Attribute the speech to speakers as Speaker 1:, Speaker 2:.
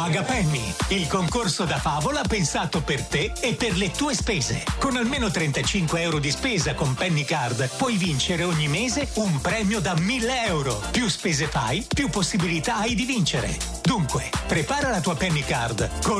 Speaker 1: Paga Penny, il concorso da favola pensato per te e per le tue spese. Con almeno 35 euro di spesa con Penny Card puoi vincere ogni mese un premio da 1.000 euro. Più spese fai, più possibilità hai di vincere. Dunque, prepara la tua Penny Card.